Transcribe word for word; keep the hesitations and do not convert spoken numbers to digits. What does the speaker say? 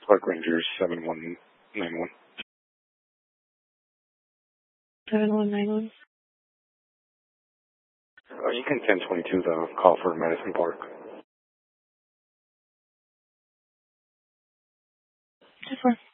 Park Rangers seven one nine one. seven one nine one. Uh, you can ten twenty-two the call for Madison Park. two four.